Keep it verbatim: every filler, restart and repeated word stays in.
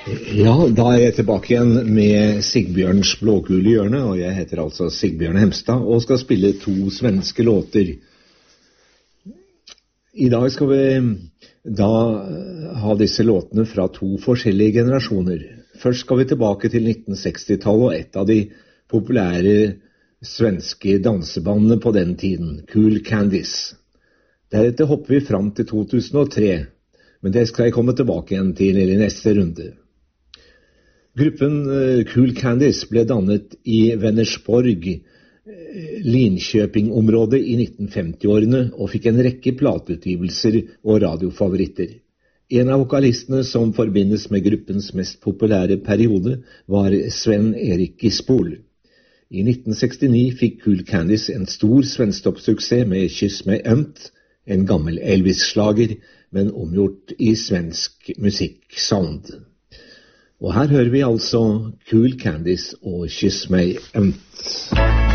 Ja, da er jeg tilbake igjen med Sigbjørns blågule hjørne, og jeg heter altså Sigbjørn Hemstad, og skal spille to svenske låter. I dag skal vi da ha disse låtene fra to forskjellige generasjoner. Først skal vi tilbake til nitten seksti-tallet, og et av de populære svenske dansebandene på den tiden, Cool Candies. Deretter hopper vi fram til to tusen og tre, men det skal jeg komme tilbake igjen til i neste runde. Gruppen Cool Candies ble dannet i Vänersborg, Linköping-området i nitten femti-årene og fikk en rekke plateutgivelser og radiofavoritter. En av vokalistene som forbindes med gruppens mest populære periode var Sven Erik Gispol. I nitten sekstini fikk Cool Candies en stor svensktoppsuksess med Kyss meg ømt, en gammel Elvis-slager, men omgjort i svensk musikk-sound. Og her hører vi altså Cool Candies og Kyss meg ømt.